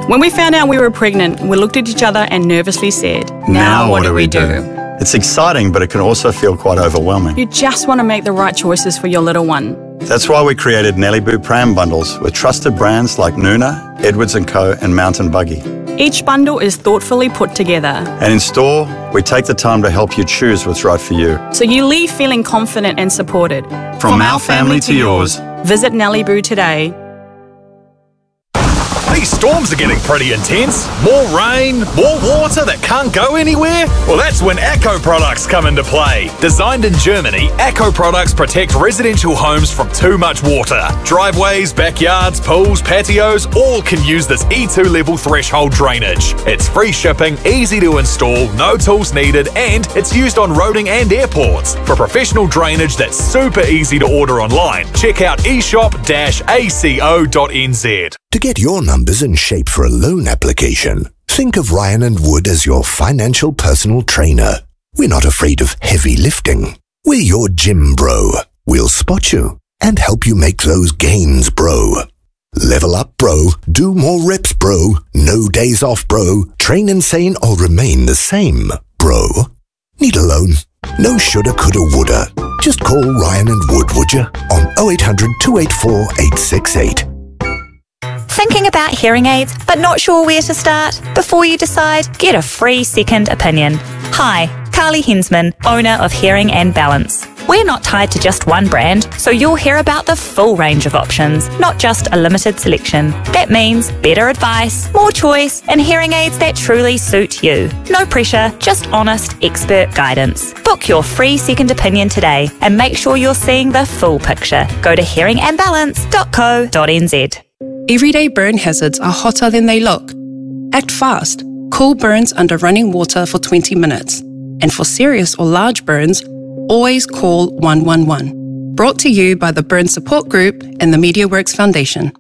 When we found out we were pregnant, we looked at each other and nervously said, now what do we do? It's exciting, but it can also feel quite overwhelming. You just want to make the right choices for your little one. That's why we created Nelly Boo Pram bundles with trusted brands like Nuna, Edwards & Co and Mountain Buggy. Each bundle is thoughtfully put together. And in store, we take the time to help you choose what's right for you. So you leave feeling confident and supported. From our family to yours. Visit Nelly Boo today. These storms are getting pretty intense. More rain, more water that can't go anywhere? Well, that's when Acco products come into play. Designed in Germany, Acco products protect residential homes from too much water. Driveways, backyards, pools, patios, all can use this E2 level threshold drainage. It's free shipping, easy to install, no tools needed, and it's used on roading and airports. For professional drainage that's super easy to order online, check out eshop-aco.nz. To get your numbers in shape for a loan application, think of Ryan and Wood as your financial personal trainer. We're not afraid of heavy lifting. We're your gym bro. We'll spot you and help you make those gains, bro. Level up, bro. Do more reps, bro. No days off, bro. Train insane or remain the same, bro. Need a loan? No shoulda, coulda, woulda. Just call Ryan and Wood, would you? On 0800 284 868. Thinking about hearing aids, but not sure where to start? Before you decide, get a free second opinion. Hi, Carly Hensman, owner of Hearing and Balance. We're not tied to just one brand, so you'll hear about the full range of options, not just a limited selection. That means better advice, more choice, and hearing aids that truly suit you. No pressure, just honest, expert guidance. Book your free second opinion today and make sure you're seeing the full picture. Go to hearingandbalance.co.nz. Everyday burn hazards are hotter than they look. Act fast. Cool burns under running water for 20 minutes. And for serious or large burns, always call 111. Brought to you by the Burn Support Group and the MediaWorks Foundation.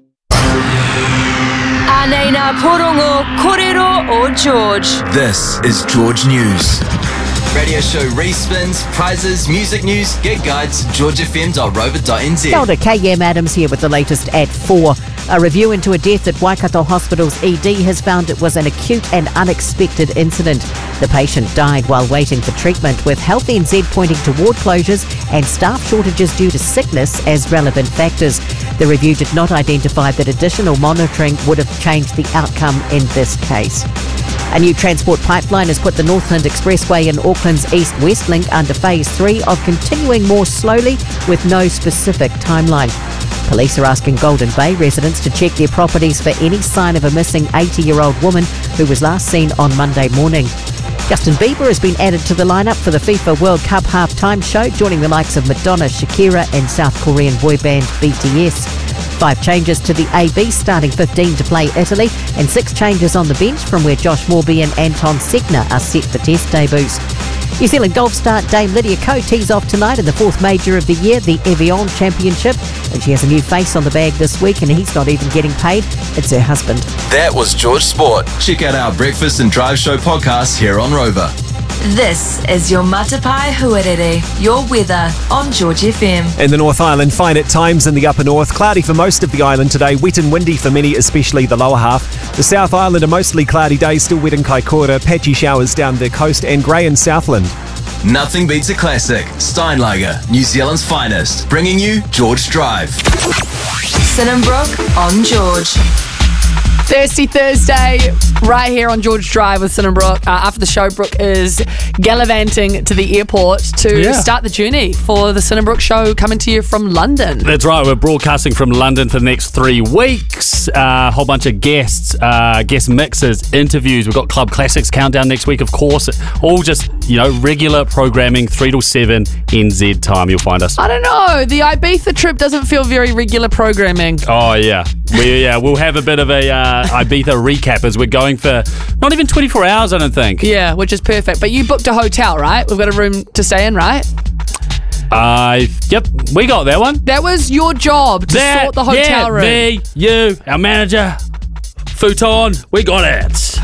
Anena Porongo Korero o George. This is George News. Radio show respins, prizes, music news, gig guides, georgefm.rover.nz. Kia ora, KM Adams here with the latest at 4. A review into a death at Waikato Hospital's ED has found it was an acute and unexpected incident. The patient died while waiting for treatment, with Health NZ pointing to ward closures and staff shortages due to sickness as relevant factors. The review did not identify that additional monitoring would have changed the outcome in this case. A new transport pipeline has put the Northland Expressway in Auckland's East-West link under Phase 3 of continuing more slowly with no specific timeline. Police are asking Golden Bay residents to check their properties for any sign of a missing 80-year-old woman who was last seen on Monday morning. Justin Bieber has been added to the lineup for the FIFA World Cup half-time show, joining the likes of Madonna, Shakira and South Korean boy band BTS. 5 changes to the AB, starting 15 to play Italy, and 6 changes on the bench from where Josh Morby and Anton Segner are set for test debuts. New Zealand golf star Dame Lydia Ko tees off tonight in the 4th major of the year, the Evian Championship, and she has a new face on the bag this week, and he's not even getting paid. It's her husband. That was George Sport. Check out our Breakfast and Drive Show podcast here on Rover. This is your Matapai Huarere, your weather on George FM. In the North Island, fine at times in the upper north. Cloudy for most of the island today, wet and windy for many, especially the lower half. The South Island, a mostly cloudy day, still wet in Kaikoura, patchy showers down the coast and grey in Southland. Nothing beats a classic. Steinlager, New Zealand's finest, bringing you George Drive. Sinnenbrook on George. Thirsty Thursday, right here on George Drive with Sin and Brooke. After the show, Brooke is gallivanting to the airport to start the journey for the Sin and Brooke show coming to you from London. That's right, we're broadcasting from London for the next 3 weeks. A whole bunch of guests, guest mixes, interviews. We've got Club Classics Countdown next week, of course. All just, regular programming, 3 till 7 NZ time. You'll find us. I don't know. The Ibiza trip doesn't feel very regular programming. Oh, yeah. We'll have a bit of a Ibiza recap as we're going for not even 24 hours, I don't think. Yeah, which is perfect. But you booked a hotel, right? We've got a room to stay in, right? Yep, we got that one. That was your job to sort the hotel room. Me, you, our manager, futon, we got it.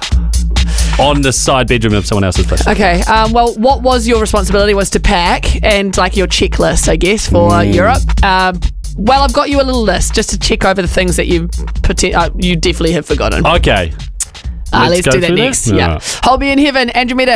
On the side bedroom of someone else's place. Okay, well, what was your responsibility was to pack and your checklist, I guess, for Europe. Well, I've got you a little list just to check over the things that you definitely have forgotten. Okay. Let's do that next. Yeah. Hold me in heaven, Andromeda.